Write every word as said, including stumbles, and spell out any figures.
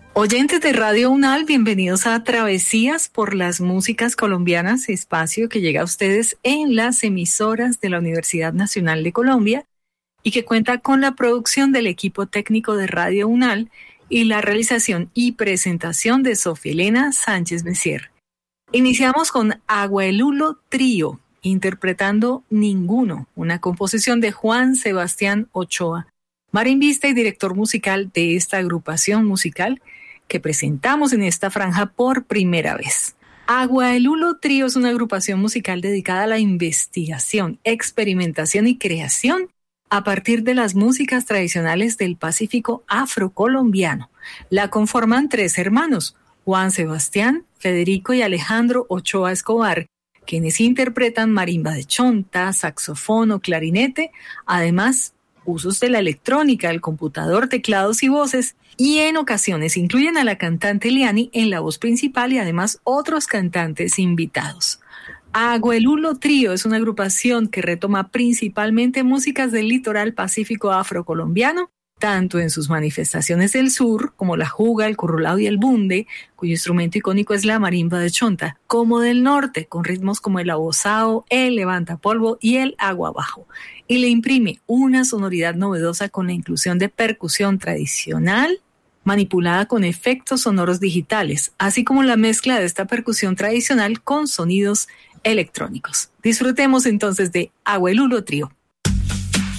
Oyentes de Radio UNAL, bienvenidos a Travesías por las Músicas Colombianas, espacio que llega a ustedes en las emisoras de la Universidad Nacional de Colombia y que cuenta con la producción del equipo técnico de Radio UNAL y la realización y presentación de Sofía Elena Sánchez Messier. Iniciamos con Agua-el-Hulo Trío, interpretando Ninguno, una composición de Juan Sebastián Ochoa, marimbista y director musical de esta agrupación musical que presentamos en esta franja por primera vez. Agua-el-Hulo Trío es una agrupación musical dedicada a la investigación, experimentación y creación a partir de las músicas tradicionales del Pacífico afrocolombiano. La conforman tres hermanos, Juan Sebastián, Federico y Alejandro Ochoa Escobar, quienes interpretan marimba de chonta, saxofón o clarinete, además usos de la electrónica, el computador, teclados y voces, y en ocasiones incluyen a la cantante Liani en la voz principal y además otros cantantes invitados. Agua-el-Hulo Trío es una agrupación que retoma principalmente músicas del litoral pacífico afrocolombiano, tanto en sus manifestaciones del sur, como la juga, el currulao y el bunde, cuyo instrumento icónico es la marimba de chonta, como del norte, con ritmos como el abozao, el levantapolvo y el aguabajo, y le imprime una sonoridad novedosa con la inclusión de percusión tradicional, manipulada con efectos sonoros digitales, así como la mezcla de esta percusión tradicional con sonidos electrónicos. Disfrutemos entonces de Agua-el-Hulo Trío.